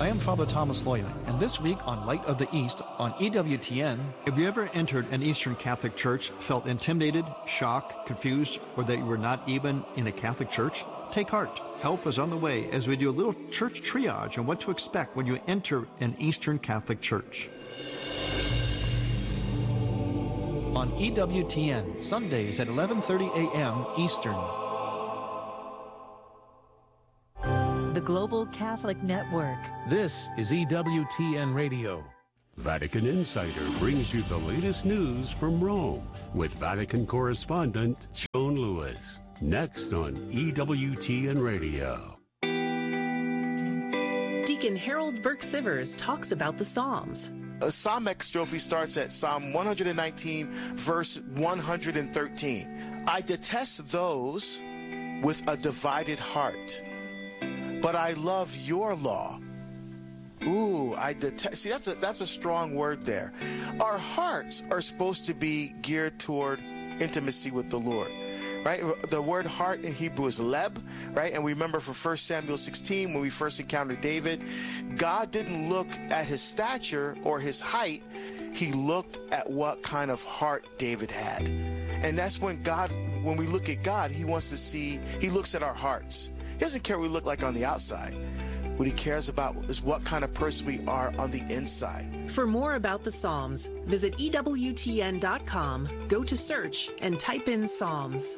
I am Father Thomas Loya, and this week on Light of the East on EWTN. Have you ever entered an Eastern Catholic church, felt intimidated, shocked, confused, or that you were not even in a Catholic church? Take heart. Help is on the way as we do a little church triage on what to expect when you enter an Eastern Catholic church. On EWTN, Sundays at 11:30 a.m. Eastern. The Global Catholic Network. This is EWTN Radio. Vatican Insider brings you the latest news from Rome with Vatican correspondent Joan Lewis. Next on EWTN Radio. Deacon Harold Burke-Sivers talks about the Psalms. A Psalm extrophy starts at Psalm 119, verse 113. I detest those with a divided heart, but I love your law. Ooh, I detest. See, that's a strong word there. Our hearts are supposed to be geared toward intimacy with the Lord, right? The word heart in Hebrew is leb, right? And we remember from 1 Samuel 16, when we first encountered David, God didn't look at his stature or his height. He looked at what kind of heart David had. And that's when we look at God, he wants to see, he looks at our hearts. He doesn't care what we look like on the outside. What he cares about is what kind of person we are on the inside. For more about the Psalms, visit EWTN.com, go to search, and type in Psalms.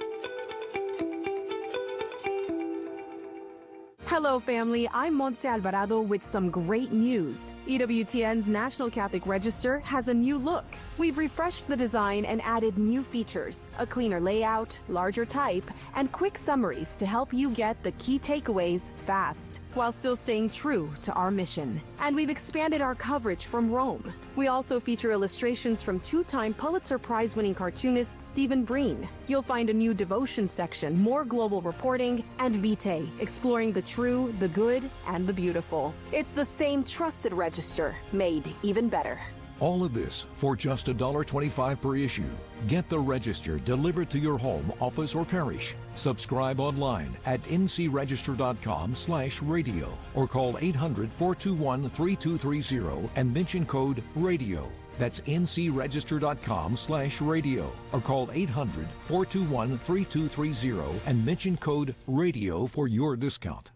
Hello, family. I'm Montse Alvarado with some great news. EWTN's National Catholic Register has a new look. We've refreshed the design and added new features, a cleaner layout, larger type, and quick summaries to help you get the key takeaways fast, while still staying true to our mission. And we've expanded our coverage from Rome. We also feature illustrations from two-time Pulitzer Prize-winning cartoonist Stephen Breen. You'll find a new devotion section, more global reporting, and Vitae, exploring the true, the good, and the beautiful. It's the same trusted register, made even better. All of this for just $1.25 per issue. Get the Register delivered to your home, office, or parish. Subscribe online at ncregister.com/radio or call 800-421-3230 and mention code RADIO. That's ncregister.com/radio or call 800-421-3230 and mention code RADIO for your discount.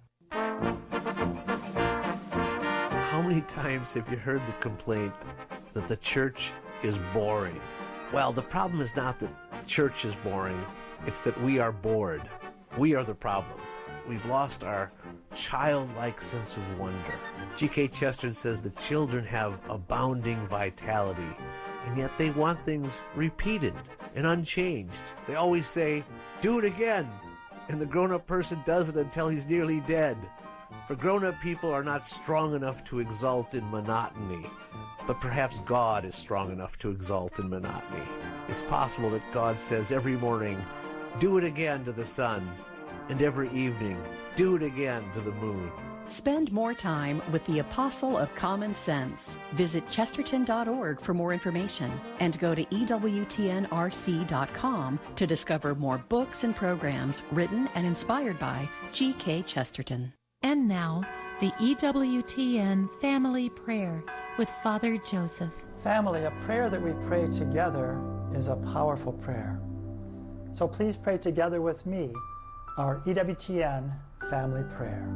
How many times have you heard the complaint that the church is boring? Well, the problem is not that church is boring, it's that we are bored. We are the problem. We've lost our childlike sense of wonder. G.K. Chesterton says the children have abounding vitality, and yet they want things repeated and unchanged. They always say, do it again, and the grown-up person does it until he's nearly dead. For grown-up people are not strong enough to exult in monotony, but perhaps God is strong enough to exult in monotony. It's possible that God says every morning, do it again to the sun, and every evening, do it again to the moon. Spend more time with the Apostle of Common Sense. Visit chesterton.org for more information and go to EWTNRC.com to discover more books and programs written and inspired by G.K. Chesterton. And now, the EWTN Family Prayer with Father Joseph. Family, a prayer that we pray together is a powerful prayer. So please pray together with me our EWTN Family Prayer.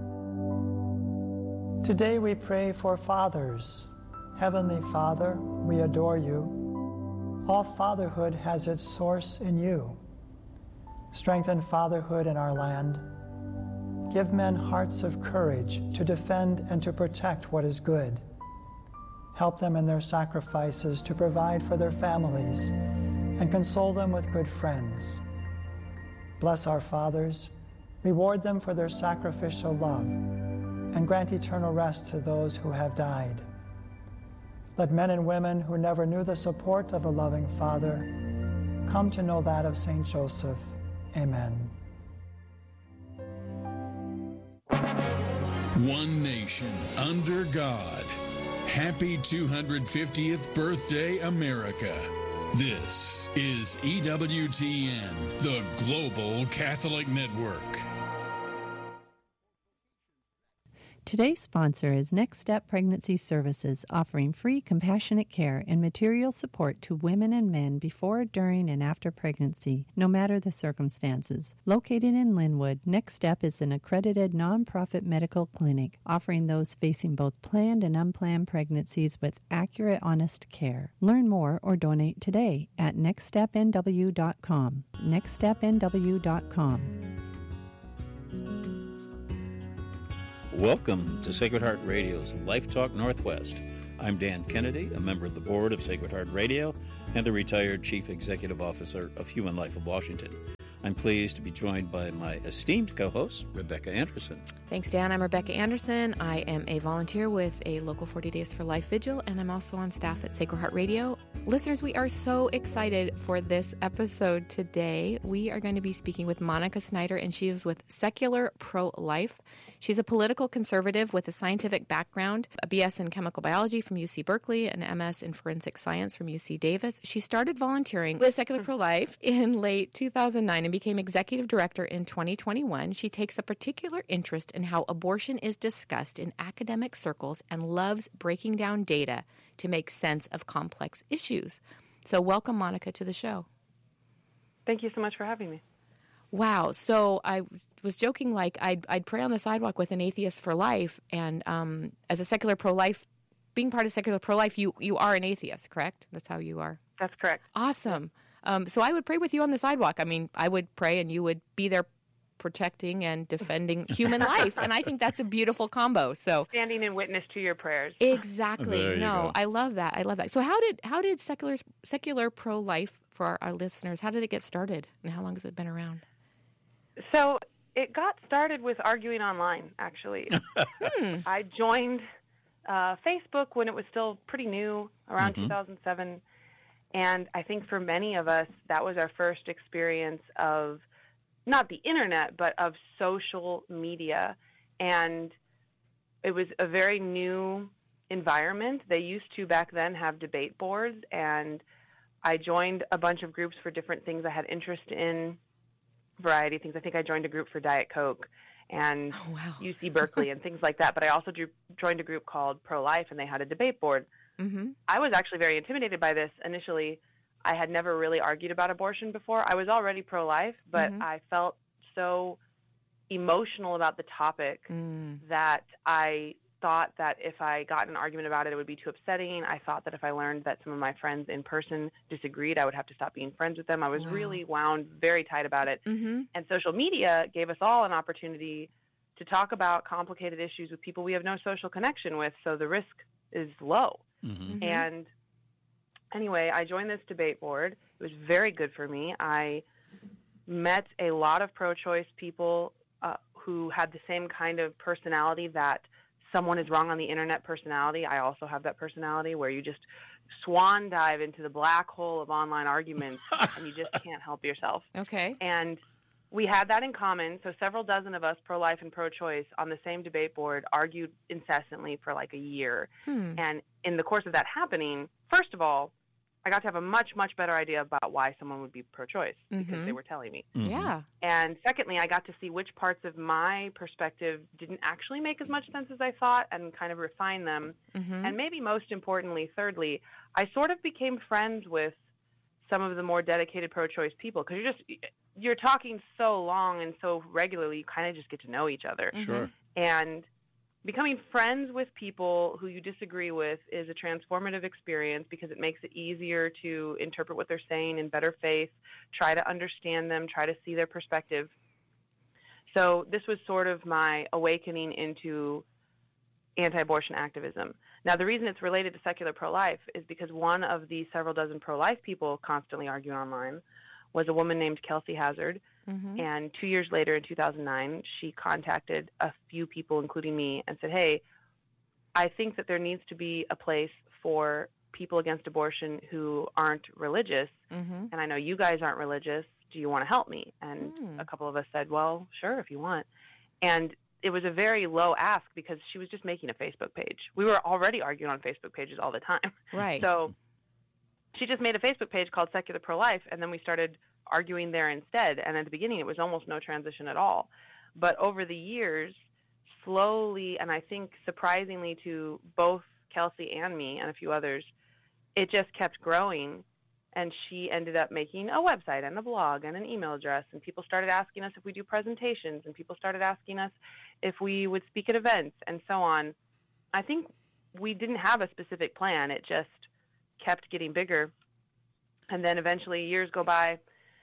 Today we pray for fathers. Heavenly Father, we adore you. All fatherhood has its source in you. Strengthen fatherhood in our land. Give men hearts of courage to defend and to protect what is good. Help them in their sacrifices to provide for their families and console them with good friends. Bless our fathers, reward them for their sacrificial love, and grant eternal rest to those who have died. Let men and women who never knew the support of a loving father come to know that of Saint Joseph. Amen. One nation under God. Happy 250th birthday, America. This is EWTN, the Global Catholic Network. Today's sponsor is Next Step Pregnancy Services, offering free compassionate care and material support to women and men before, during, and after pregnancy, no matter the circumstances. Located in Linwood, Next Step is an accredited nonprofit medical clinic offering those facing both planned and unplanned pregnancies with accurate, honest care. Learn more or donate today at nextstepnw.com. nextstepnw.com. Welcome to Sacred Heart Radio's Life Talk Northwest. I'm Dan Kennedy, a member of the board of Sacred Heart Radio and the retired Chief Executive Officer of Human Life of Washington. I'm pleased to be joined by my esteemed co-host, Rebecca Anderson. Thanks, Dan. I'm Rebecca Anderson. I am a volunteer with a local 40 Days for Life vigil, and I'm also on staff at Sacred Heart Radio. Listeners, we are so excited for this episode today. We are going to be speaking with Monica Snyder, and she is with Secular Pro-Life. She's a political conservative with a scientific background, a BS in chemical biology from UC Berkeley, an MS in forensic science from UC Davis. She started volunteering with Secular Pro-Life in late 2009 and became executive director in 2021. She takes a particular interest in how abortion is discussed in academic circles and loves breaking down data to make sense of complex issues. So welcome, Monica, to the show. Thank you so much for having me. Wow. So I was joking, like I'd pray on the sidewalk with an atheist for life, and as a secular pro-life, being part of Secular Pro-Life, you are an atheist, correct? That's how you are. That's correct. Awesome. So I would pray with you on the sidewalk. I mean, I would pray and you would be there protecting and defending human life, and I think that's a beautiful combo. So standing in witness to your prayers. Exactly. No, I love that. I love that. So how did Secular Pro-Life, for our listeners, how did it get started, and how long has it been around? So it got started with arguing online, actually. I joined Facebook when it was still pretty new, around 2007. And I think for many of us, that was our first experience of not the internet, but of social media. And it was a very new environment. They used to, back then, have debate boards. And I joined a bunch of groups for different things I had interest in. Variety of things. I think I joined a group for Diet Coke and UC Berkeley and things like that. But I also joined a group called Pro-Life, and they had a debate board. I was actually very intimidated by this initially. I had never really argued about abortion before. I was already pro-life, but I felt so emotional about the topic that I thought that if I got in an argument about it, it would be too upsetting. I thought that if I learned that some of my friends in person disagreed, I would have to stop being friends with them. I was really wound very tight about it. And social media gave us all an opportunity to talk about complicated issues with people we have no social connection with, so the risk is low. And anyway, I joined this debate board. It was very good for me. I met a lot of pro-choice people who had the same kind of personality that someone is wrong on the internet personality. I also have that personality where you just swan dive into the black hole of online arguments and you just can't help yourself. Okay. And we had that in common. So several dozen of us, pro-life and pro-choice, on the same debate board argued incessantly for like a year. And in the course of that happening, first of all, I got to have a much, much better idea about why someone would be pro-choice because they were telling me. Yeah. And secondly, I got to see which parts of my perspective didn't actually make as much sense as I thought and kind of refine them. And maybe most importantly, thirdly, I sort of became friends with some of the more dedicated pro-choice people because you're talking so long and so regularly, you kind of just get to know each other. Sure. And becoming friends with people who you disagree with is a transformative experience because it makes it easier to interpret what they're saying in better faith, try to understand them, try to see their perspective. So this was sort of my awakening into anti-abortion activism. Now, the reason it's related to Secular Pro-Life is because one of the several dozen pro-life people constantly arguing online was a woman named Kelsey Hazard. And 2 years later, in 2009, she contacted a few people, including me, and said, hey, I think that there needs to be a place for people against abortion who aren't religious. And I know you guys aren't religious. Do you want to help me? And a couple of us said, well, sure, if you want. And it was a very low ask because she was just making a Facebook page. We were already arguing on Facebook pages all the time. Right. So she just made a Facebook page called Secular Pro-Life, and then we started arguing there instead. And at the beginning, it was almost no transition at all. But over the years, slowly, and I think surprisingly to both Kelsey and me and a few others, it just kept growing. And she ended up making a website and a blog and an email address. And people started asking us if we do presentations. And people started asking us if we would speak at events and so on. I think we didn't have a specific plan. It just kept getting bigger. And then eventually years go by.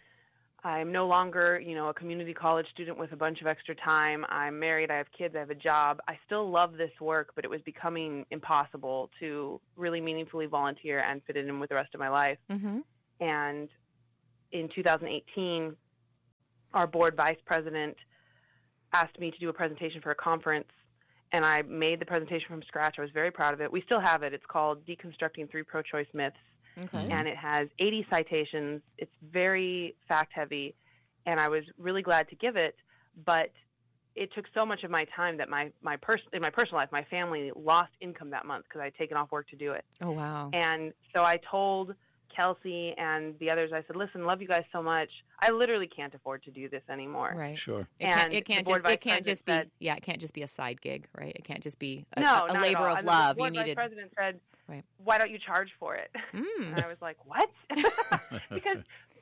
I'm no longer, a community college student with a bunch of extra time. I'm married. I have kids. I have a job. I still love this work, but it was becoming impossible to really meaningfully volunteer and fit it in with the rest of my life. Mm-hmm. And in 2018, our board vice president asked me to do a presentation for a conference, and I made the presentation from scratch. I was very proud of it. We still have it. It's called Deconstructing 3 Pro-Choice Myths. Okay. And it has 80 citations. It's very fact-heavy, and I was really glad to give it, but it took so much of my time that in my personal life, my family lost income that month because I had taken off work to do it. Oh, wow. And so I told Kelsey and the others, I said, listen, love you guys so much. I literally can't afford to do this anymore. Right. Sure. It can't just be a side gig, right? It can't just be a labor of and love. The board vice president said, right, why don't you charge for it? And I was like, what? Because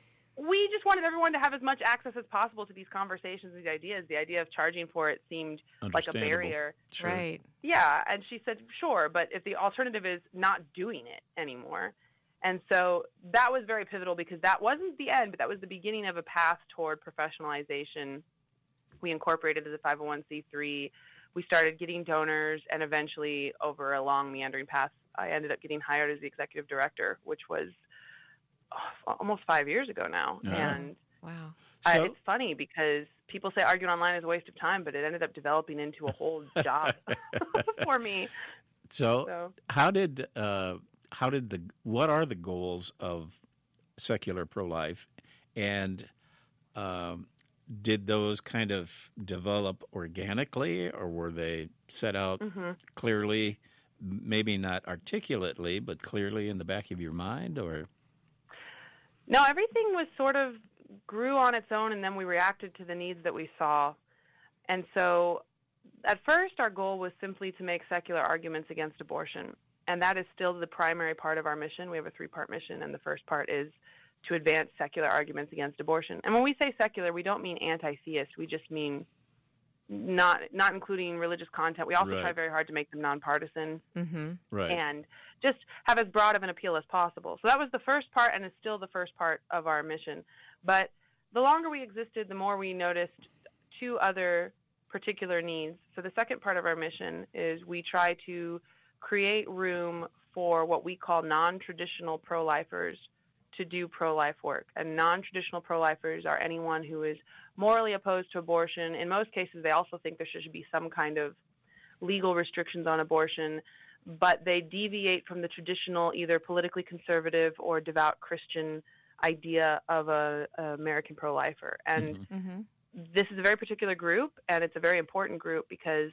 we just wanted everyone to have as much access as possible to these conversations, these ideas. The idea of charging for it seemed like a barrier. Sure. Right. Yeah, and she said, sure, but if the alternative is not doing it anymore. And so that was very pivotal because that wasn't the end, but that was the beginning of a path toward professionalization. We incorporated as a 501c3. We started getting donors, and eventually, over a long meandering path, I ended up getting hired as the executive director, which was almost 5 years ago now. Oh. And wow, it's funny because people say arguing online is a waste of time, but it ended up developing into a whole job for me. So what are the goals of Secular Pro-Life, and did those kind of develop organically, or were they set out clearly, maybe not articulately, but clearly in the back of your mind? Or no, everything was sort of grew on its own, and then we reacted to the needs that we saw. And so at first our goal was simply to make secular arguments against abortion. And that is still the primary part of our mission. We have a 3-part mission, and the first part is to advance secular arguments against abortion. And when we say secular, we don't mean anti-theist. We just mean not including religious content. We also try very hard to make them nonpartisan and just have as broad of an appeal as possible. So that was the first part, and is still the first part of our mission. But the longer we existed, the more we noticed 2 other particular needs. So the second part of our mission is we try to create room for what we call non-traditional pro-lifers to do pro-life work. And non-traditional pro-lifers are anyone who is morally opposed to abortion. In most cases, they also think there should be some kind of legal restrictions on abortion, but they deviate from the traditional, either politically conservative or devout Christian idea of a American pro-lifer. And this is a very particular group, and it's a very important group because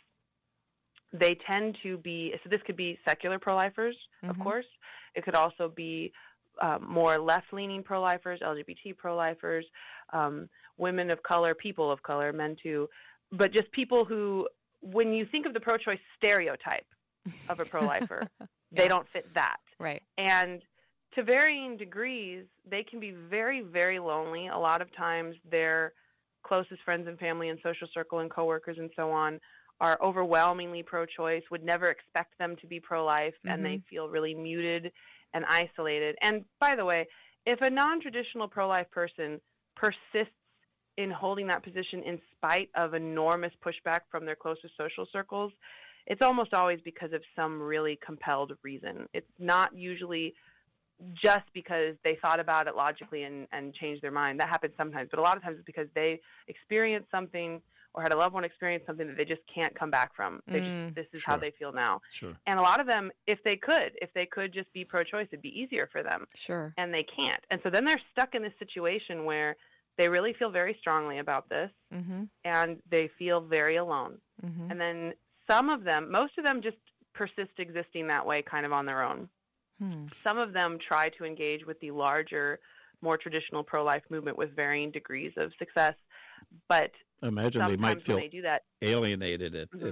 they tend to be, so this could be secular pro-lifers, of course. It could also be more left-leaning pro-lifers, LGBT pro-lifers, women of color, people of color, men too, but just people who, when you think of the pro-choice stereotype of a pro-lifer, they don't fit that. Right. And to varying degrees, they can be very, very lonely. A lot of times their closest friends and family and social circle and coworkers and so on are overwhelmingly pro-choice, would never expect them to be pro-life, and they feel really muted and isolated. And by the way, if a non-traditional pro-life person persists in holding that position in spite of enormous pushback from their closest social circles, it's almost always because of some really compelled reason. It's not usually just because they thought about it logically and changed their mind. That happens sometimes, but a lot of times it's because they experienced something or had a loved one experience something that they just can't come back from. This is how they feel now. Sure. And a lot of them, if they could just be pro-choice, it'd be easier for them. Sure. And they can't. And so then they're stuck in this situation where they really feel very strongly about this, and they feel very alone. And then most of them just persist existing that way kind of on their own. Some of them try to engage with the larger, more traditional pro-life movement with varying degrees of success, but I imagine they might feel they do that, alienated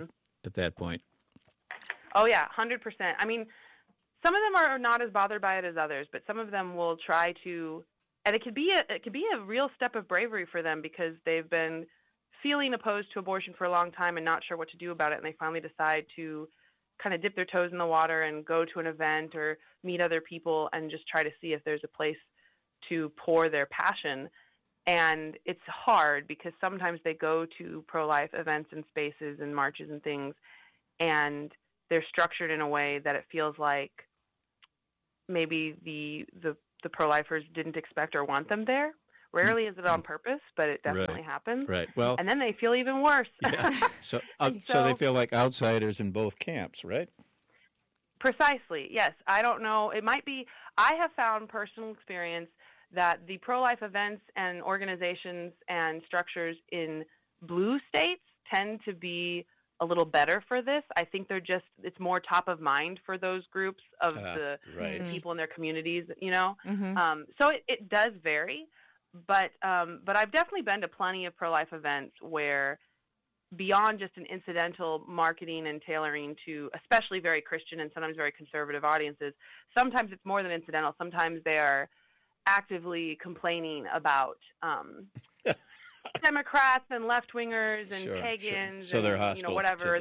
at that point. Oh yeah, 100%. I mean, some of them are not as bothered by it as others, but some of them will try to, and it could be a real step of bravery for them because they've been feeling opposed to abortion for a long time and not sure what to do about it, and they finally decide to kind of dip their toes in the water and go to an event or meet other people and just try to see if there's a place to pour their passion. And it's hard because sometimes they go to pro-life events and spaces and marches and things, and they're structured in a way that it feels like maybe the pro-lifers didn't expect or want them there. Rarely is it on purpose, but it definitely happens. Right. Well, and then they feel even worse. Yeah. So they feel like outsiders in both camps, right? Precisely. Yes. I don't know. It might be. I have found personal experience that the pro-life events and organizations and structures in blue states tend to be a little better for this. I think it's more top of mind for those groups of the people in their communities, you know. Mm-hmm. So it does vary. But I've definitely been to plenty of pro-life events where beyond just an incidental marketing and tailoring to especially very Christian and sometimes very conservative audiences, sometimes it's more than incidental. Sometimes they are actively complaining about Democrats and left-wingers and pagans so they're and hostile whatever.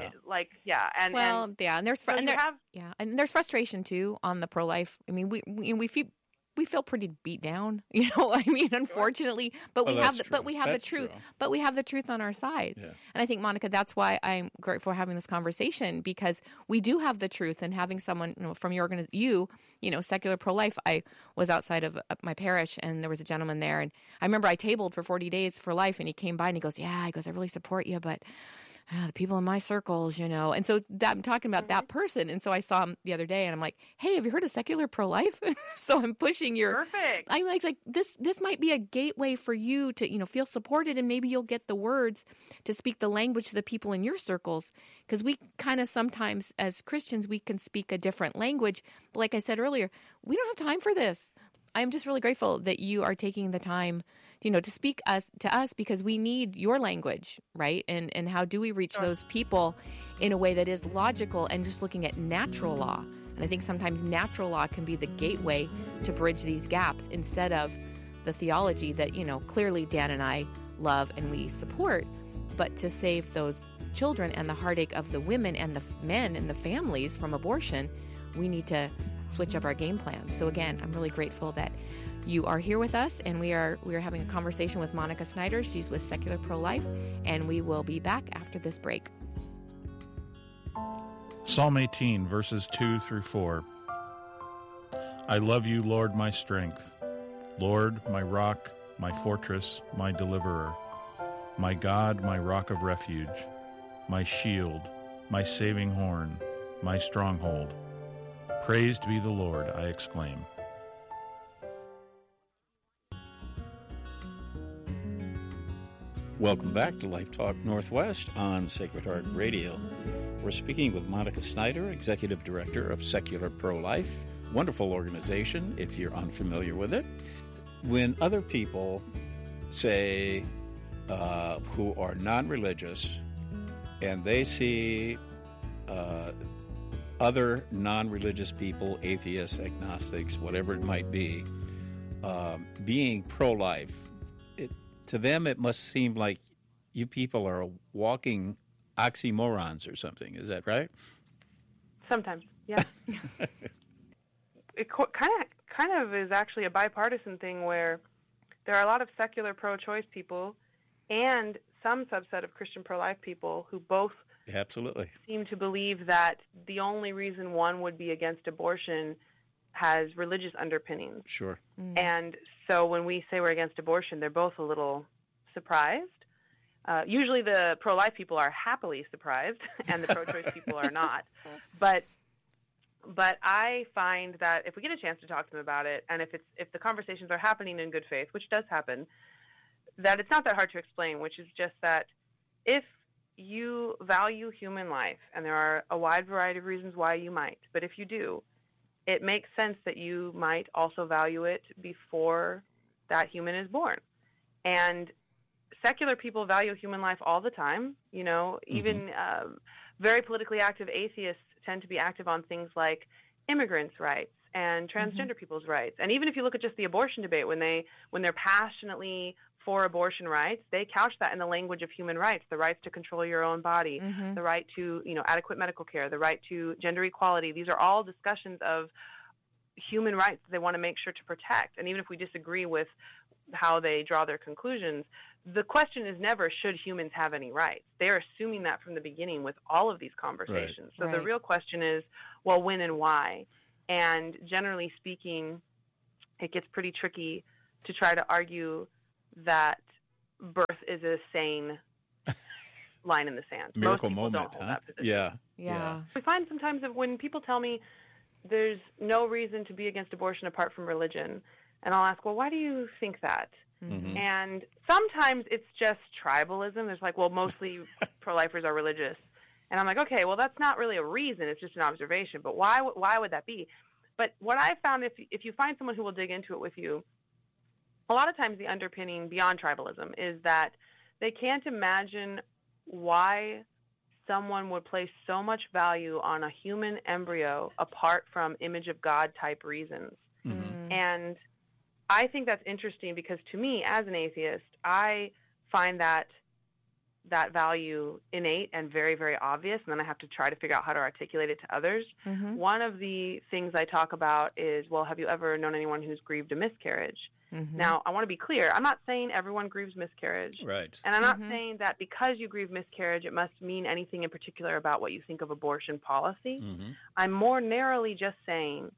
And there's frustration too on the pro-life. I mean, we feel pretty beat down, you know. I mean, unfortunately, but we have the truth. But we have the truth on our side. Yeah. And I think, Monica, that's why I'm grateful for having this conversation, because we do have the truth. And having someone, you know, from your organization, Secular Pro-Life. I was outside of my parish, and there was a gentleman there, and I remember I tabled for 40 Days for Life, and he came by and he goes, I really support you, but the people in my circles, you know. And so I'm talking about that person. And so I saw him the other day, and I'm like, hey, have you heard of Secular Pro-Life? So I'm pushing Perfect. I'm like this might be a gateway for you to, feel supported, and maybe you'll get the words to speak the language to the people in your circles. Because we kind of sometimes, as Christians, we can speak a different language. But like I said earlier, we don't have time for this. I'm just really grateful that you are taking the time, to speak to us, because we need your language, right? And how do we reach those people in a way that is logical and just looking at natural law? And I think sometimes natural law can be the gateway to bridge these gaps instead of the theology that, clearly Dan and I love and we support. But to save those children and the heartache of the women and the men and the families from abortion, we need to switch up our game plan. So again, I'm really grateful that you are here with us, and we are having a conversation with Monica Snyder. She's with Secular Pro-Life, and we will be back after this break. Psalm 18, verses 2 through 4. I love you, Lord, my strength. Lord, my rock, my fortress, my deliverer. My God, my rock of refuge. My shield, my saving horn, my stronghold. Praised be the Lord, I exclaim. Welcome back to Life Talk Northwest on Sacred Heart Radio. We're speaking with Monica Snyder, Executive Director of Secular Pro-Life. Wonderful organization, if you're unfamiliar with it. When other people, say, who are non-religious, and they see other non-religious people, atheists, agnostics, whatever it might be, being pro-life, to them it must seem like you people are walking oxymorons or something. Is that right? Sometimes, yeah. It kind of is actually a bipartisan thing where there are a lot of secular pro-choice people and some subset of Christian pro-life people who both absolutely seem to believe that the only reason one would be against abortion has religious underpinnings. Sure. And so when we say we're against abortion, they're both a little surprised. Usually the pro-life people are happily surprised, and the pro-choice people are not. But I find that if we get a chance to talk to them about it, and if the conversations are happening in good faith, which does happen, that it's not that hard to explain, which is just that if you value human life, and there are a wide variety of reasons why you might, but if you do, it makes sense that you might also value it before that human is born. And secular people value human life all the time, even very politically active atheists tend to be active on things like immigrants' rights and transgender people's rights. And even if you look at just the abortion debate, when they're passionately for abortion rights, they couch that in the language of human rights: the rights to control your own body, the right to, adequate medical care, the right to gender equality. These are all discussions of human rights that they want to make sure to protect. And even if we disagree with how they draw their conclusions, the question is never, should humans have any rights? They're assuming that from the beginning with all of these conversations. So the real question is, well, when and why? And generally speaking, it gets pretty tricky to try to argue that birth is a sane line in the sand. Miracle Most people moment, don't hold that position. Yeah. We find sometimes that when people tell me there's no reason to be against abortion apart from religion, and I'll ask, well, why do you think that? And sometimes it's just tribalism. There's like, well, mostly pro-lifers are religious. And I'm like, okay, well, that's not really a reason. It's just an observation. But why would that be? But what I found, if you find someone who will dig into it with you, a lot of times the underpinning beyond tribalism is that they can't imagine why someone would place so much value on a human embryo apart from image of God type reasons. And I think that's interesting because to me, as an atheist, I find that value innate and very, very obvious, and then I have to try to figure out how to articulate it to others. One of the things I talk about is, well, have you ever known anyone who's grieved a miscarriage? Now, I want to be clear. I'm not saying everyone grieves miscarriage. Right. And I'm not saying that because you grieve miscarriage, it must mean anything in particular about what you think of abortion policy. I'm more narrowly just saying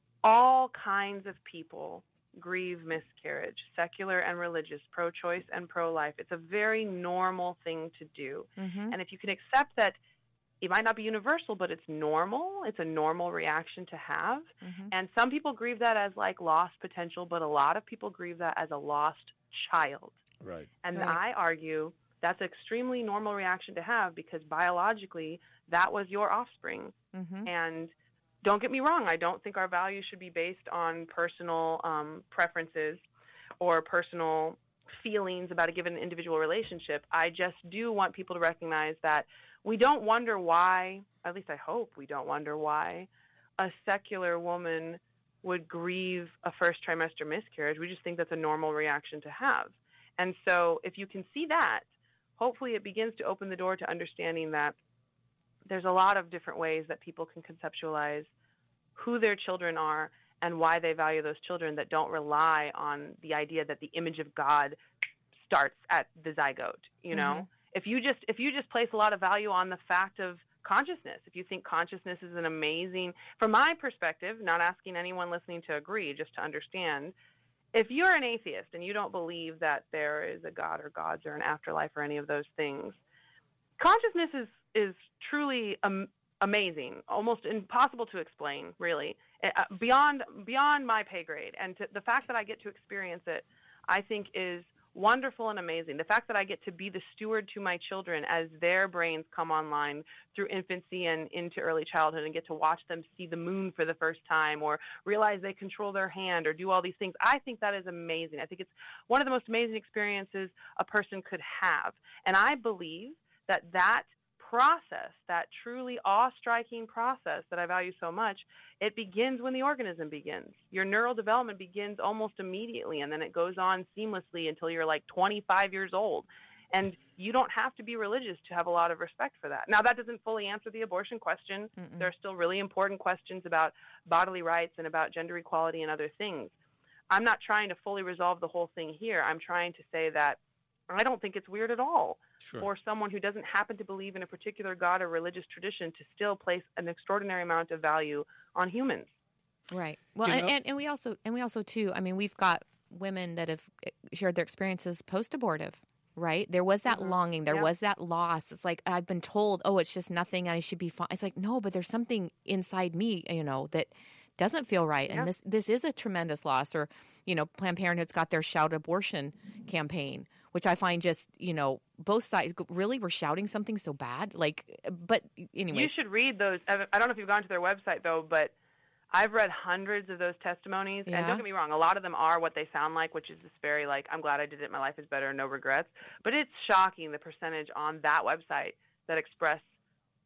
all kinds of people grieve miscarriage, secular and religious, pro-choice and pro-life. It's a very normal thing to do. And if you can accept that it might not be universal, but it's normal, it's a normal reaction to have. And some people grieve that as like lost potential, but a lot of people grieve that as a lost child. Right. And I argue that's an extremely normal reaction to have because biologically that was your offspring. And don't get me wrong, I don't think our values should be based on personal preferences or personal feelings about a given individual relationship. I just do want people to recognize that we don't wonder why, at least I hope we don't wonder why, a secular woman would grieve a first trimester miscarriage. We just think that's a normal reaction to have. And so if you can see that, hopefully it begins to open the door to understanding that there's a lot of different ways that people can conceptualize who their children are and why they value those children that don't rely on the idea that the image of God starts at the zygote, you know? If you just place a lot of value on the fact of consciousness, if you think consciousness is an amazing, from my perspective, not asking anyone listening to agree, just to understand, if you're an atheist and you don't believe that there is a God or gods or an afterlife or any of those things, consciousness is truly amazing, almost impossible to explain, really, beyond my pay grade. And the fact that I get to experience it, I think, is wonderful and amazing. The fact that I get to be the steward to my children as their brains come online through infancy and into early childhood and get to watch them see the moon for the first time or realize they control their hand or do all these things, I think that is amazing. I think it's one of the most amazing experiences a person could have. And I believe that process, that truly awe-striking process that I value so much, it begins when the organism begins. Your neural development begins almost immediately, and then it goes on seamlessly until you're like 25 years old. And you don't have to be religious to have a lot of respect for that. Now, that doesn't fully answer the abortion question. There are still really important questions about bodily rights and about gender equality and other things. I'm not trying to fully resolve the whole thing here. I'm trying to say that I don't think it's weird at all for someone who doesn't happen to believe in a particular God or religious tradition to still place an extraordinary amount of value on humans. Right. Well, and we also too, I mean, we've got women that have shared their experiences post-abortive, right? There was that longing. There was that loss. It's like, I've been told, oh, it's just nothing. I should be fine. It's like, no, but there's something inside me, that doesn't feel right. And this is a tremendous loss. Or, Planned Parenthood's got their Shout Abortion campaign, which I find just, both sides really were shouting something so bad. But anyway. You should read those. I don't know if you've gone to their website, though, but I've read hundreds of those testimonies. And don't get me wrong, a lot of them are what they sound like, which is this very, I'm glad I did it, my life is better, no regrets. But it's shocking the percentage on that website that express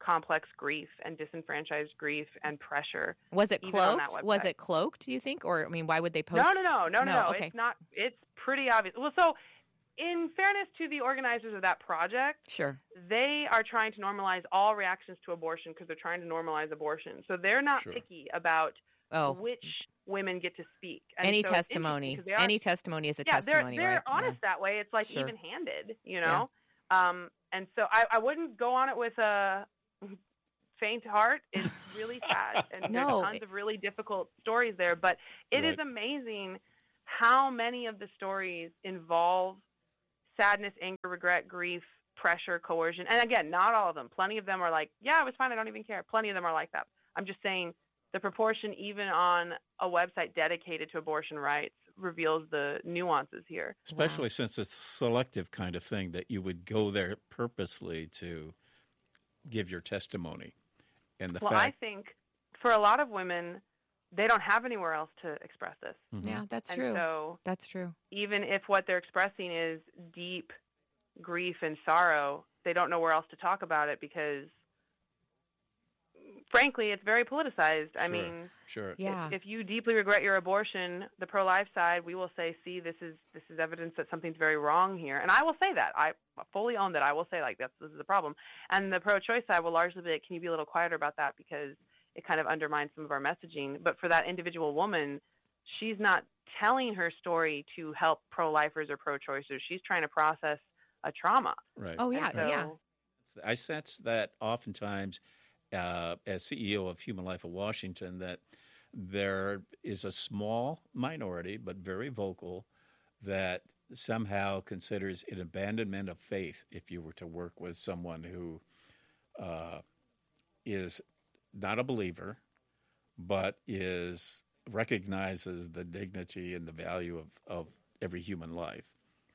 complex grief and disenfranchised grief and pressure. Was it even on that cloaked? website. Was it cloaked, do you think? Or, I mean, why would they post? No. Okay. It's not. It's pretty obvious. Well, so in fairness to the organizers of that project, sure, they are trying to normalize all reactions to abortion because they're trying to normalize abortion. So they're not picky about which women get to speak. And any so testimony. Any testimony is a testimony, they're right? honest that way. It's like Sure. even-handed, you know? And so I wouldn't go on it with a faint heart. It's really sad, and there's tons of really difficult stories there. But it is amazing how many of the stories involve sadness, anger, regret, grief, pressure, coercion. And again, not all of them. Plenty of them are like, yeah, it was fine, I don't even care. Plenty of them are like that. I'm just saying the proportion, even on a website dedicated to abortion rights, reveals the nuances here. Especially since it's a selective kind of thing that you would go there purposely to give your testimony. And I think for a lot of women, they don't have anywhere else to express this. Mm-hmm. Yeah, that's and true. So that's true. Even if what they're expressing is deep grief and sorrow, they don't know where else to talk about it because, frankly, it's very politicized. I mean, if you deeply regret your abortion, the pro-life side, we will say, see, this is evidence that something's very wrong here. And I will say that. I fully own that. I will say, like, this is the problem. And the pro-choice side will largely be like, can you be a little quieter about that because it kind of undermines some of our messaging. But for that individual woman, she's not telling her story to help pro-lifers or pro-choicers. She's trying to process a trauma. Right. Oh, yeah, I sense that oftentimes as CEO of Human Life of Washington that there is a small minority, but very vocal, that somehow considers it abandonment of faith if you were to work with someone who is not a believer, but recognizes the dignity and the value of every human life.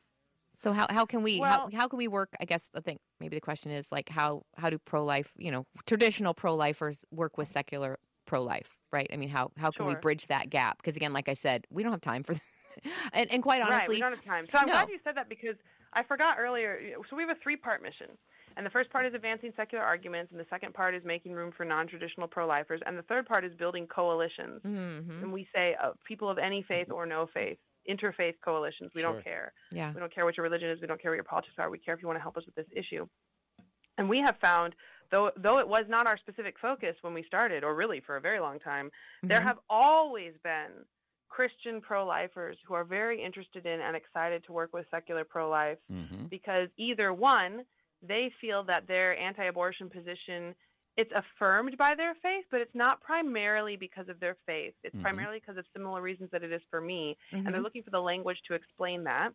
So how can we how can we work? I guess I think maybe the question is like how do pro-life, traditional pro-lifers work with secular pro-life, right? I mean, how can we bridge that gap? Because again, like I said, we don't have time for and quite honestly, right, we don't have time. So I'm glad you said that because I forgot earlier. So we have a 3-part mission. And the first part is advancing secular arguments, and the second part is making room for non-traditional pro-lifers, and the third part is building coalitions. Mm-hmm. And we say people of any faith or no faith, interfaith coalitions. We don't care. Yeah. We don't care what your religion is. We don't care what your politics are. We care if you want to help us with this issue. And we have found, though it was not our specific focus when we started, or really for a very long time, there have always been Christian pro-lifers who are very interested in and excited to work with secular pro-life because either one, they feel that their anti-abortion position, it's affirmed by their faith, but it's not primarily because of their faith. It's primarily because of similar reasons that it is for me. And they're looking for the language to explain that.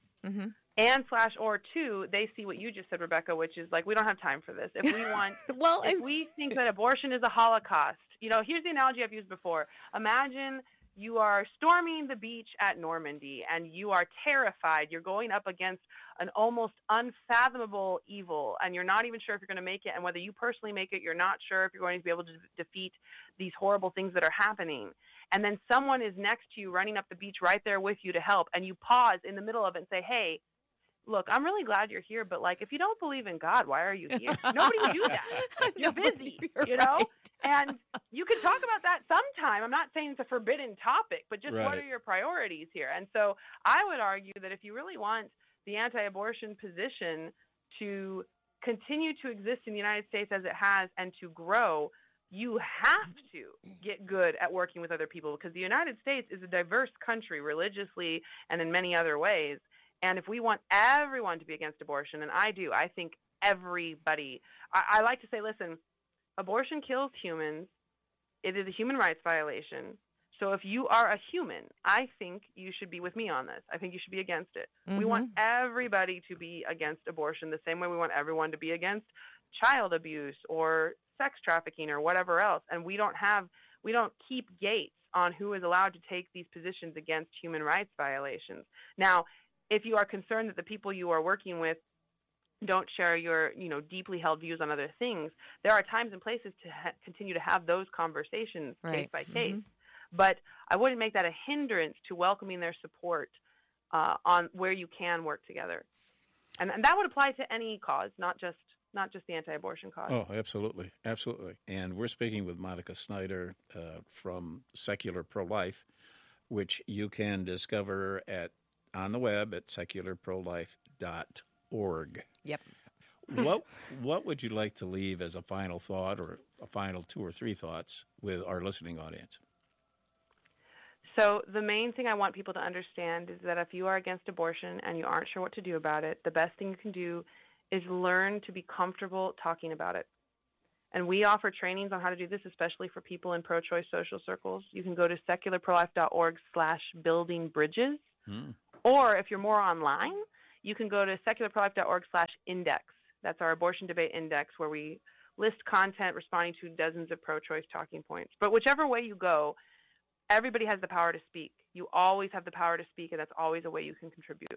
And /or 2, they see what you just said, Rebecca, which is like, we don't have time for this. If we want, if we think that abortion is a Holocaust, here's the analogy I've used before. Imagine you are storming the beach at Normandy and you are terrified. You're going up against an almost unfathomable evil and you're not even sure if you're going to make it. And whether you personally make it, you're not sure if you're going to be able to defeat these horrible things that are happening. And then someone is next to you running up the beach right there with you to help. And you pause in the middle of it and say, hey, look, I'm really glad you're here, but if you don't believe in God, why are you here? Nobody would do that. You're busy, Right. And you can talk about that sometime. I'm not saying it's a forbidden topic, but just what are your priorities here? And so I would argue that if you really want the anti-abortion position to continue to exist in the United States as it has and to grow, you have to get good at working with other people because the United States is a diverse country religiously and in many other ways. And if we want everyone to be against abortion, and I think everybody, I like to say, listen, abortion kills humans. It is a human rights violation. So if you are a human, I think you should be with me on this. I think you should be against it. We want everybody to be against abortion the same way we want everyone to be against child abuse or sex trafficking or whatever else. And we don't keep gates on who is allowed to take these positions against human rights violations. Now, if you are concerned that the people you are working with don't share your, deeply held views on other things, there are times and places to continue to have those conversations case by case. But I wouldn't make that a hindrance to welcoming their support on where you can work together. And that would apply to any cause, not just not just the anti-abortion cause. Oh, absolutely. Absolutely. And we're speaking with Monica Snyder from Secular Pro-Life, which you can discover on the web at secularprolife.org. Yep. What would you like to leave as a final thought or a final 2 or 3 thoughts with our listening audience? So the main thing I want people to understand is that if you are against abortion and you aren't sure what to do about it, the best thing you can do is learn to be comfortable talking about it. And we offer trainings on how to do this, especially for people in pro-choice social circles. You can go to secularprolife.org/buildingbridges. Or if you're more online, you can go to secularprolife.org/index. That's our abortion debate index, where we list content responding to dozens of pro-choice talking points. But whichever way you go, everybody has the power to speak. You always have the power to speak, and that's always a way you can contribute.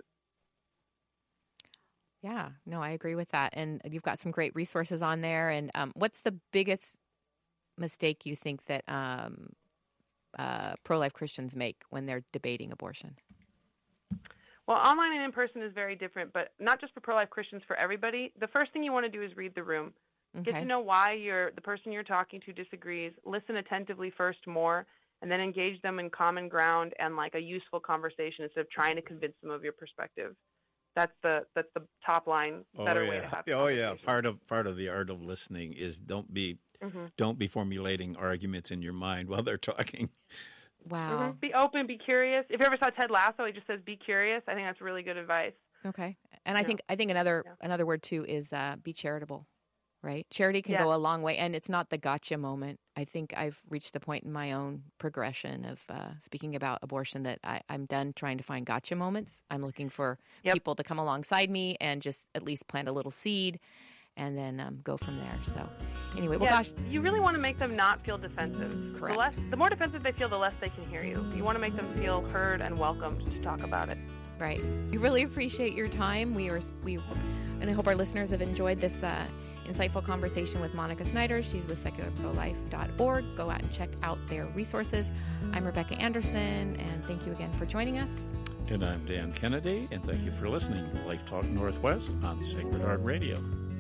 Yeah, no, I agree with that. And you've got some great resources on there. And what's the biggest mistake you think that pro-life Christians make when they're debating abortion? Well, online and in person is very different, but not just for pro-life Christians, for everybody. The first thing you want to do is read the room. Okay. Get to know why the person you're talking to disagrees. Listen attentively first more, and then engage them in common ground and like a useful conversation instead of trying to convince them of your perspective. That's the top line. Better way to have. Oh yeah. Part of the art of listening is don't be formulating arguments in your mind while they're talking. Wow. Be open, be curious. If you ever saw Ted Lasso, he just says, "Be curious." I think that's really good advice. Okay. And I think another word too is be charitable, right? Charity can go a long way, and it's not the gotcha moment. I think I've reached the point in my own progression of speaking about abortion that I'm done trying to find gotcha moments. I'm looking for people to come alongside me and just at least plant a little seed, and then go from there. So anyway, well, gosh. You really want to make them not feel defensive. Correct. The more defensive they feel, the less they can hear you. You want to make them feel heard and welcomed to talk about it. Right. We really appreciate your time. And I hope our listeners have enjoyed this insightful conversation with Monica Snyder. She's with secularprolife.org. Go out and check out their resources. I'm Rebecca Anderson, and thank you again for joining us. And I'm Dan Kennedy, and thank you for listening to Life Talk Northwest on Sacred Heart Radio.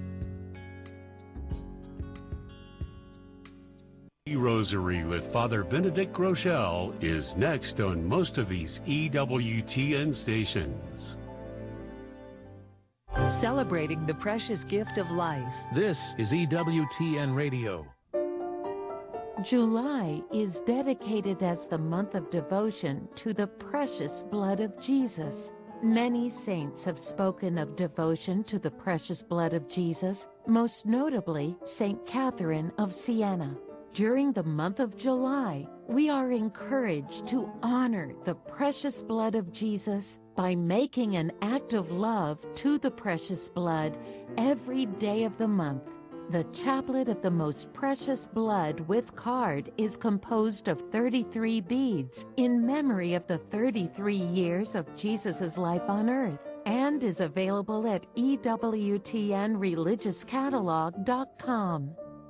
Rosary with Father Benedict Groeschel is next on most of these EWTN stations. Celebrating the precious gift of life. This is EWTN Radio. July is dedicated as the month of devotion to the precious blood of Jesus. Many saints have spoken of devotion to the precious blood of Jesus, most notably Saint Catherine of Siena. During the month of July, we are encouraged to honor the precious blood of Jesus by making an act of love to the precious blood every day of the month. The Chaplet of the Most Precious Blood with card is composed of 33 beads in memory of the 33 years of Jesus' life on earth, and is available at EWTNReligiousCatalog.com.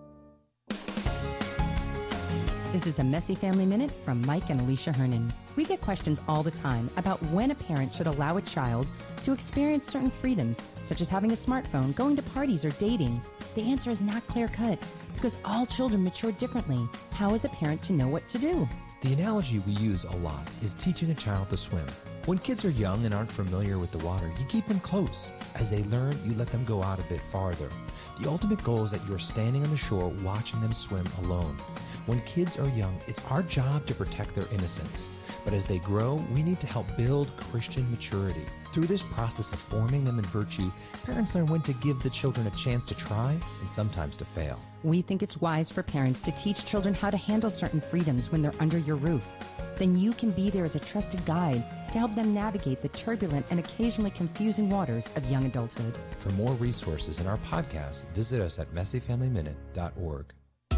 This is a Messy Family Minute from Mike and Alicia Hernan. We get questions all the time about when a parent should allow a child to experience certain freedoms, such as having a smartphone, going to parties, or dating. The answer is not clear-cut, because all children mature differently. How is a parent to know what to do? The analogy we use a lot is teaching a child to swim. When kids are young and aren't familiar with the water, you keep them close. As they learn, you let them go out a bit farther. The ultimate goal is that you're standing on the shore watching them swim alone. When kids are young, it's our job to protect their innocence. But as they grow, we need to help build Christian maturity. Through this process of forming them in virtue, parents learn when to give the children a chance to try and sometimes to fail. We think it's wise for parents to teach children how to handle certain freedoms when they're under your roof. Then you can be there as a trusted guide to help them navigate the turbulent and occasionally confusing waters of young adulthood. For more resources in our podcast, visit us at messyfamilyminute.org.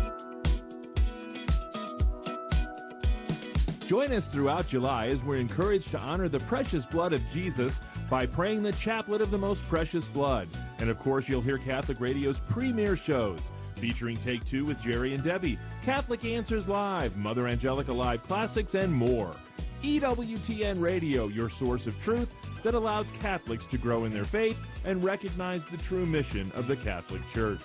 Join us throughout July as we're encouraged to honor the precious blood of Jesus by praying the Chaplet of the Most Precious Blood. And of course, you'll hear Catholic Radio's premier shows, featuring Take Two with Jerry and Debbie, Catholic Answers Live, Mother Angelica Live Classics, and more. EWTN Radio, your source of truth, that allows Catholics to grow in their faith and recognize the true mission of the Catholic Church.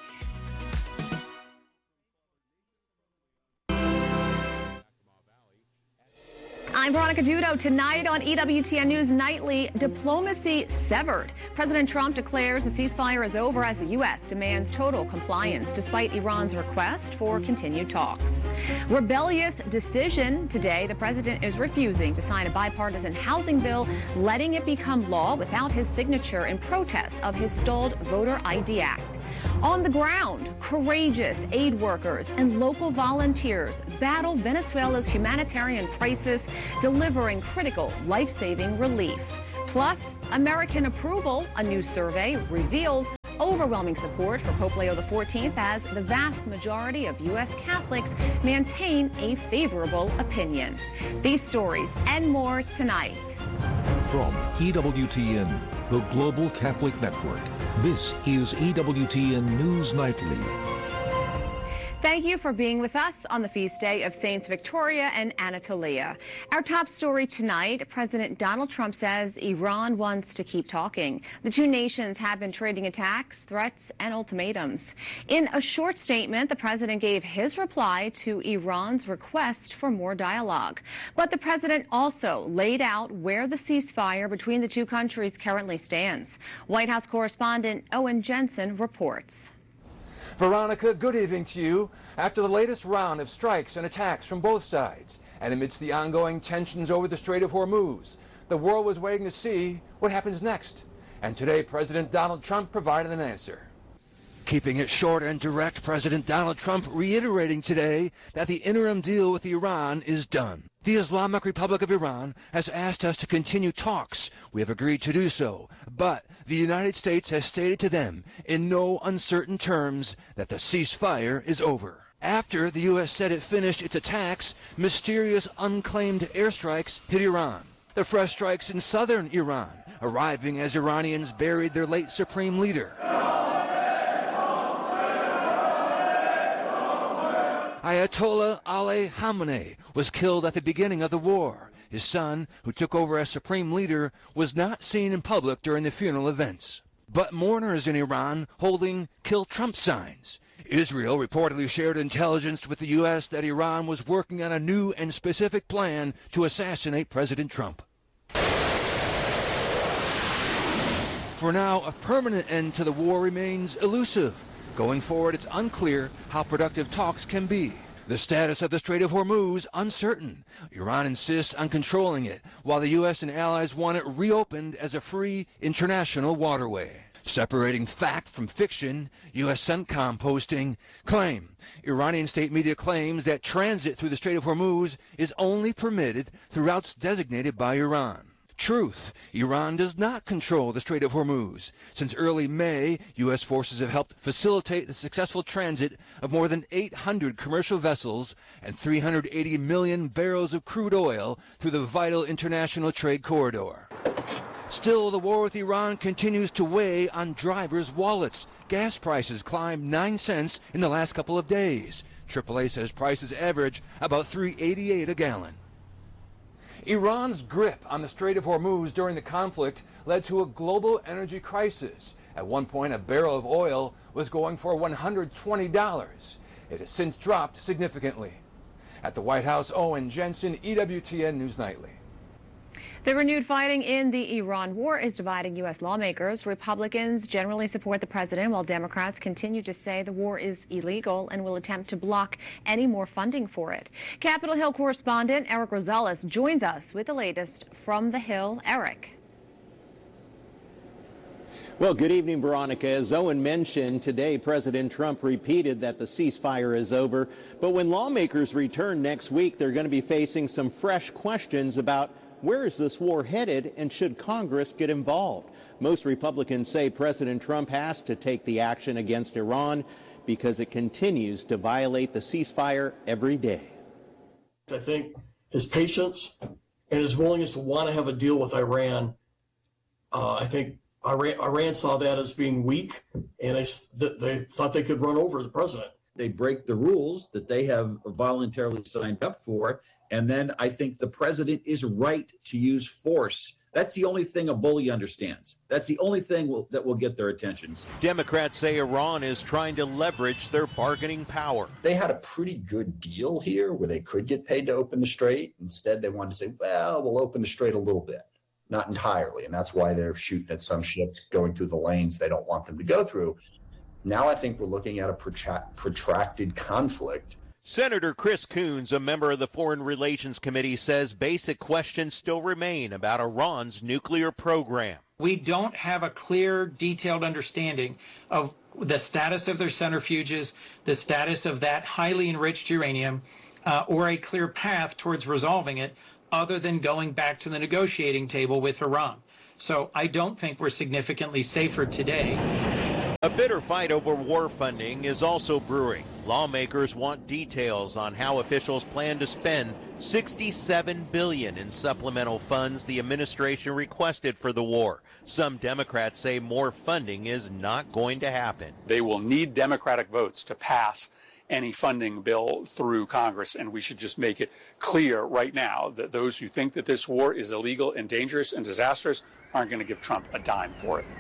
I'm Veronica Dudo. Tonight on EWTN News Nightly, diplomacy severed. President Trump declares the ceasefire is over as the U.S. demands total compliance despite Iran's request for continued talks. Rebellious decision today. The president is refusing to sign a bipartisan housing bill, letting it become law without his signature in protest of his stalled Voter ID Act. On the ground, courageous aid workers and local volunteers battle Venezuela's humanitarian crisis, delivering critical life-saving relief. Plus, American approval, a new survey reveals overwhelming support for Pope Leo XIV as the vast majority of U.S. Catholics maintain a favorable opinion. These stories and more tonight. From EWTN, the Global Catholic Network, this is EWTN News Nightly. Thank you for being with us on the feast day of Saints Victoria and Anatolia. Our top story tonight, President Donald Trump says Iran wants to keep talking. The two nations have been trading attacks, threats, and ultimatums. In a short statement, the president gave his reply to Iran's request for more dialogue. But the president also laid out where the ceasefire between the two countries currently stands. White House correspondent Owen Jensen reports. Veronica, good evening to you. After the latest round of strikes and attacks from both sides, and amidst the ongoing tensions over the Strait of Hormuz, the world was waiting to see what happens next. And today, President Donald Trump provided an answer. Keeping it short and direct, President Donald Trump reiterating today that the interim deal with Iran is done. The Islamic Republic of Iran has asked us to continue talks. We have agreed to do so, but the United States has stated to them in no uncertain terms that the ceasefire is over. After the U.S. said it finished its attacks, mysterious unclaimed airstrikes hit Iran. The fresh strikes in southern Iran, arriving as Iranians buried their late supreme leader. Ayatollah Ali Khamenei was killed at the beginning of the war. His son, who took over as supreme leader, was not seen in public during the funeral events. But mourners in Iran holding "Kill Trump" signs. Israel reportedly shared intelligence with the U.S. that Iran was working on a new and specific plan to assassinate President Trump. For now, a permanent end to the war remains elusive. Going forward, it's unclear how productive talks can be. The status of the Strait of Hormuz, uncertain. Iran insists on controlling it, while the U.S. and allies want it reopened as a free international waterway. Separating fact from fiction, U.S. CENTCOM posting, claim. Iranian state media claims that transit through the Strait of Hormuz is only permitted through routes designated by Iran. Truth. Iran does not control the Strait of Hormuz. Since early May, U.S. forces have helped facilitate the successful transit of more than 800 commercial vessels and 380 million barrels of crude oil through the vital international trade corridor. Still, the war with Iran continues to weigh on drivers' wallets. Gas prices climbed 9 cents in the last couple of days. AAA says prices average about $3.88 a gallon. Iran's grip on the Strait of Hormuz during the conflict led to a global energy crisis. At one point, a barrel of oil was going for $120. It has since dropped significantly. At the White House, Owen Jensen, EWTN News Nightly. The renewed fighting in the Iran war is dividing U.S. lawmakers. Republicans generally support the president, while Democrats continue to say the war is illegal and will attempt to block any more funding for it. Capitol Hill correspondent Eric Rosales joins us with the latest from the Hill. Eric. Well, good evening, Veronica. As Owen mentioned, today President Trump repeated that the ceasefire is over. But when lawmakers return next week, they're going to be facing some fresh questions about where is this war headed, and should Congress get involved? Most Republicans say President Trump has to take the action against Iran because it continues to violate the ceasefire every day. I think his patience and his willingness to want to have a deal with Iran, I think Iran saw that as being weak, and they thought they could run over the president. They break the rules that they have voluntarily signed up for. And then I think the president is right to use force That's the only thing a bully understands. That's the only thing that will get their attention. Democrats say Iran is trying to leverage their bargaining power. They had a pretty good deal here where they could get paid to open the strait. Instead, they wanted to say, well, we'll open the strait a little bit, not entirely. And that's why they're shooting at some ships going through the lanes they don't want them to go through. Now I think we're looking at a protracted conflict. Senator Chris Coons, a member of the Foreign Relations Committee, says basic questions still remain about Iran's nuclear program. We don't have a clear, detailed understanding of the status of their centrifuges, the status of that highly enriched uranium, or a clear path towards resolving it other than going back to the negotiating table with Iran. So I don't think we're significantly safer today. A bitter fight over war funding is also brewing. Lawmakers want details on how officials plan to spend $67 billion in supplemental funds the administration requested for the war. Some Democrats say more funding is not going to happen. They will need Democratic votes to pass any funding bill through Congress, and we should just make it clear right now that those who think that this war is illegal and dangerous and disastrous aren't going to give Trump a dime for it.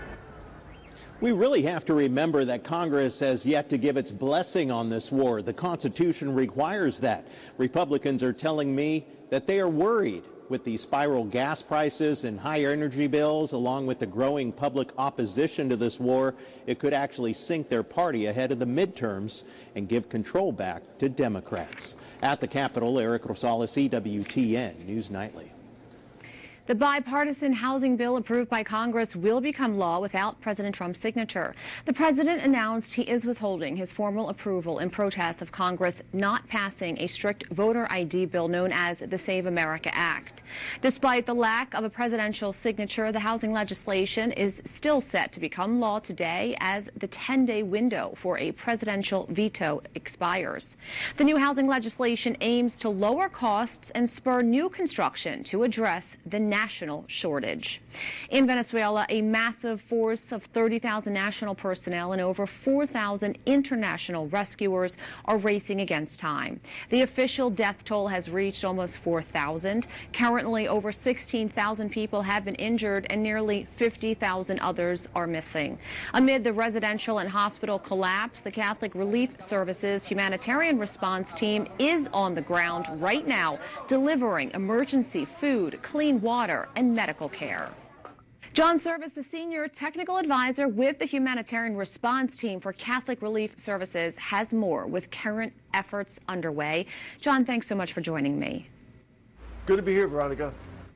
We really have to remember that Congress has yet to give its blessing on this war. The Constitution requires that. Republicans are telling me that they are worried with the spiral gas prices and higher energy bills, along with the growing public opposition to this war. It could actually sink their party ahead of the midterms and give control back to Democrats. At the Capitol, Eric Rosales, EWTN News Nightly. The bipartisan housing bill approved by Congress will become law without President Trump's signature. The president announced he is withholding his formal approval in protest of Congress not passing a strict voter ID bill known as the Save America Act. Despite the lack of a presidential signature, the housing legislation is still set to become law today as the 10-day window for a presidential veto expires. The new housing legislation aims to lower costs and spur new construction to address the national shortage. In Venezuela, a massive force of 30,000 national personnel and over 4,000 international rescuers are racing against time. The official death toll has reached almost 4,000. Currently, over 16,000 people have been injured and nearly 50,000 others are missing. Amid the residential and hospital collapse, the Catholic Relief Services humanitarian response team is on the ground right now, delivering emergency food, clean water, and medical care. John Service, the senior technical advisor with the humanitarian response team for Catholic Relief Services, has more with current efforts underway. John, thanks so much for joining me. Good to be here, Veronica.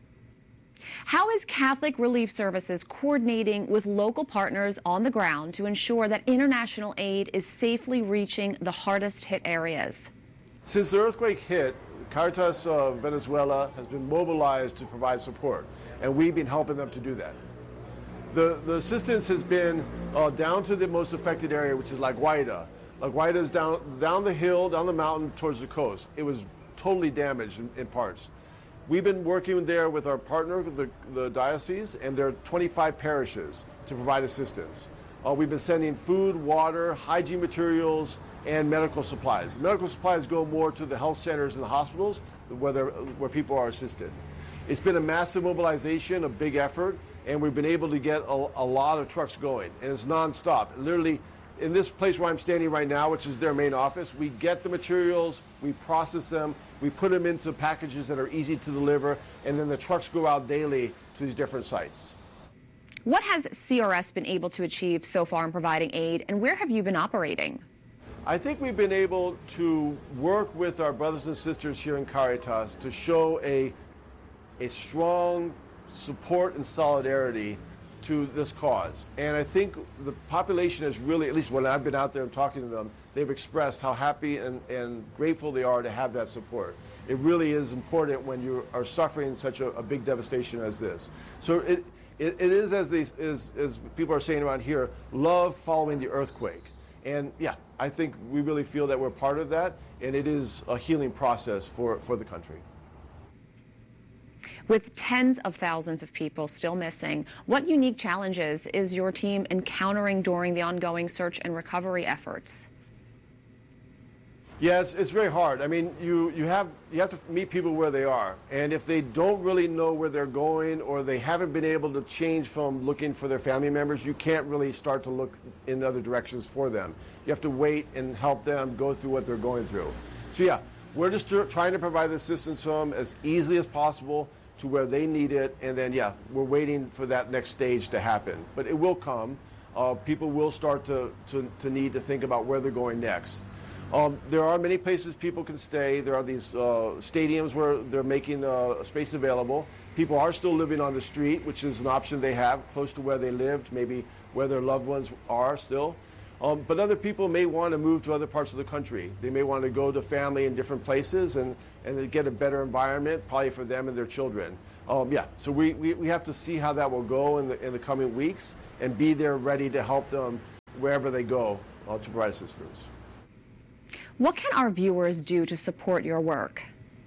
How is Catholic Relief Services coordinating with local partners on the ground to ensure that international aid is safely reaching the hardest hit areas? Since the earthquake hit, Caritas Venezuela has been mobilized to provide support, and we've been helping them to do that. The assistance has been down to the most affected area, which is La Guaira. La Guaira is down the hill, down the mountain towards the coast. It was totally damaged in parts. We've been working there with our partner, the diocese, and there are 25 parishes to provide assistance. We've been sending food, water, hygiene materials, and medical supplies. Medical supplies go more to the health centers and the hospitals where people are assisted. It's been a massive mobilization, a big effort, and we've been able to get a lot of trucks going, and it's nonstop. Literally, in this place where I'm standing right now, which is their main office, we get the materials, we process them, we put them into packages that are easy to deliver, and then the trucks go out daily to these different sites. What has CRS been able to achieve so far in providing aid, and where have you been operating? I think we've been able to work with our brothers and sisters here in Caritas to show a strong support and solidarity to this cause. And I think the population has really, at least when I've been out there and talking to them, they've expressed how happy and grateful they are to have that support. It really is important when you are suffering such a big devastation as this. So it is, as people are saying around here, love following the earthquake. And yeah, I think we really feel that we're part of that, and it is a healing process for the country. With tens of thousands of people still missing, what unique challenges is your team encountering during the ongoing search and recovery efforts? Yeah, it's very hard. I mean, you have to meet people where they are, and if they don't really know where they're going, or they haven't been able to change from looking for their family members, you can't really start to look in other directions for them. You have to wait and help them go through what they're going through. So yeah, we're just trying to provide the assistance to them as easily as possible to where they need it, and then yeah, we're waiting for that next stage to happen. But it will come. People will start to need to think about where they're going next. There are many places people can stay. There are these stadiums where they're making space available. People are still living on the street, which is an option they have, close to where they lived, maybe where their loved ones are still. But other people may want to move to other parts of the country. They may want to go to family in different places and get a better environment, probably for them and their children. Yeah, so we have to see how that will go in the coming weeks and be there ready to help them wherever they go to provide assistance. What can our viewers do to support your work?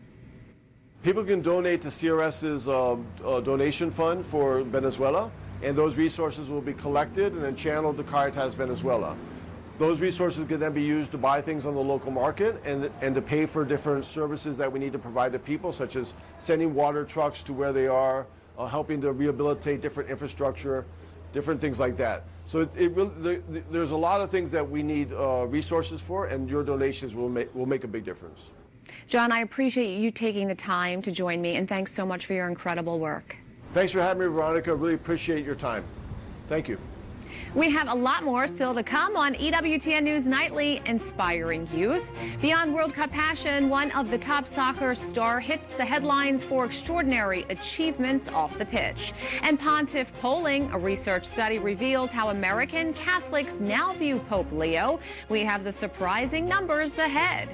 People can donate to CRS's donation fund for Venezuela, and those resources will be collected and then channeled to Caritas Venezuela. Those resources can then be used to buy things on the local market and to pay for different services that we need to provide to people, such as sending water trucks to where they are, helping to rehabilitate different infrastructure, different things like that. So there's a lot of things that we need resources for, and your donations will make a big difference. John, I appreciate you taking the time to join me, and thanks so much for your incredible work. Thanks for having me, Veronica. Really appreciate your time. Thank you. We have a lot more still to come on EWTN News Nightly, inspiring youth. Beyond World Cup passion, one of the top soccer star hits the headlines for extraordinary achievements off the pitch. And Pontiff polling, a research study reveals how American Catholics now view Pope Leo. We have the surprising numbers ahead.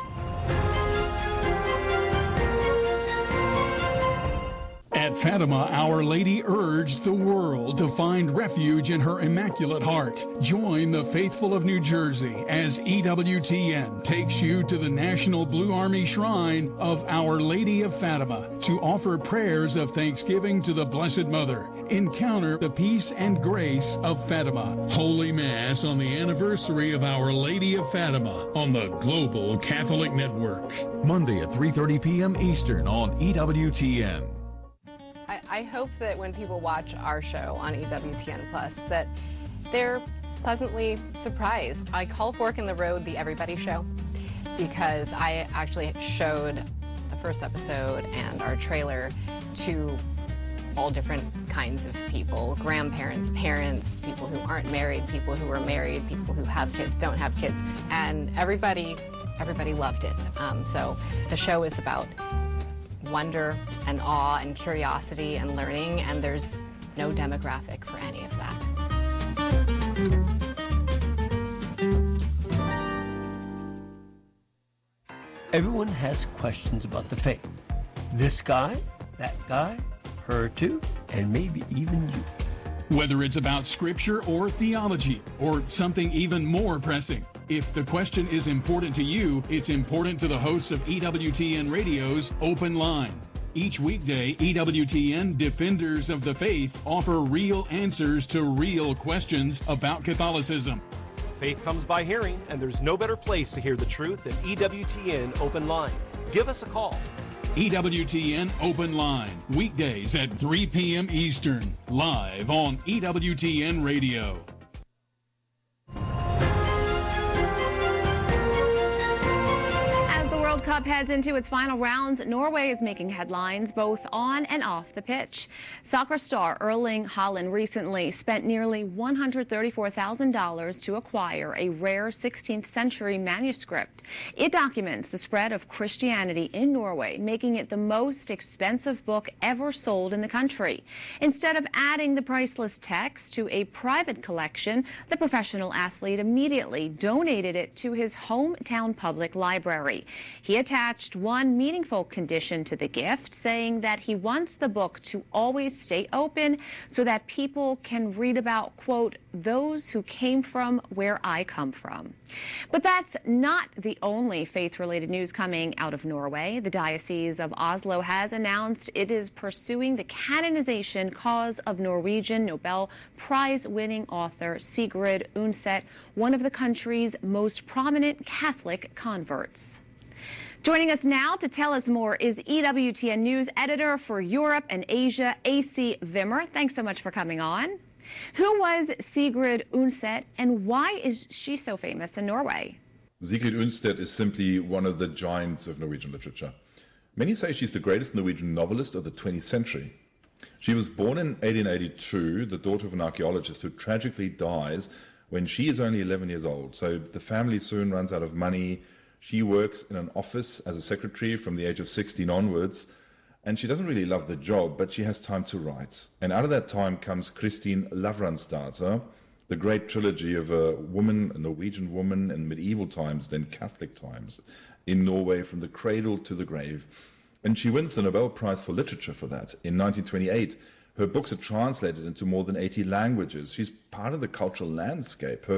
At Fatima, Our Lady urged the world to find refuge in her Immaculate Heart. Join the faithful of New Jersey as EWTN takes you to the National Blue Army Shrine of Our Lady of Fatima to offer prayers of thanksgiving to the Blessed Mother. Encounter the peace and grace of Fatima. Holy Mass on the anniversary of Our Lady of Fatima on the Global Catholic Network. Monday at 3:30 p.m. Eastern on EWTN. I hope that when people watch our show on EWTN Plus that they're pleasantly surprised. I call Fork in the Road the Everybody Show because I actually showed the first episode and our trailer to all different kinds of people, grandparents, parents, people who aren't married, people who are married, people who have kids, don't have kids, and everybody loved it. So the show is about wonder and awe and curiosity and learning, and there's no demographic for any of that. Everyone has questions about the faith. This guy, that guy, her too, and maybe even you. Whether it's about scripture or theology or something even more pressing, if the question is important to you, it's important to the hosts of EWTN Radio's Open Line. Each weekday, EWTN Defenders of the Faith offer real answers to real questions about Catholicism. Faith comes by hearing, and there's no better place to hear the truth than EWTN Open Line. Give us a call. EWTN Open Line, weekdays at 3 p.m. Eastern, live on EWTN Radio. World Cup heads into its final rounds, Norway is making headlines both on and off the pitch. Soccer star Erling Haaland recently spent nearly $134,000 to acquire a rare 16th century manuscript. It documents the spread of Christianity in Norway, making it the most expensive book ever sold in the country. Instead of adding the priceless text to a private collection, the professional athlete immediately donated it to his hometown public library. He He attached one meaningful condition to the gift, saying that he wants the book to always stay open so that people can read about, quote, those who came from where I come from. But that's not the only faith-related news coming out of Norway. The Diocese of Oslo has announced it is pursuing the canonization cause of Norwegian Nobel Prize-winning author Sigrid Undset, one of the country's most prominent Catholic converts. Joining us now to tell us more is EWTN News editor for Europe and Asia, AC Vimmer. Thanks so much for coming on. Who was Sigrid Undset, and why is she so famous in Norway? Sigrid Undset is simply one of the giants of Norwegian literature. Many say she's the greatest Norwegian novelist of the 20th century. She was born in 1882, the daughter of an archaeologist who tragically dies when she is only 11 years old. So the family soon runs out of money. She works in an office as a secretary from the age of 16 onwards, and she doesn't really love the job, but she has time to write. And out of that time comes Kristin Lavransdatter, the great trilogy of a woman, a Norwegian woman in medieval times, then Catholic times, in Norway from the cradle to the grave. And she wins the Nobel Prize for Literature for that. In 1928, her books are translated into more than 80 languages. She's part of the cultural landscape. Her